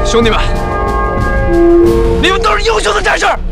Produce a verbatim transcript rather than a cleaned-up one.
兄弟们，你们都是优秀的战士。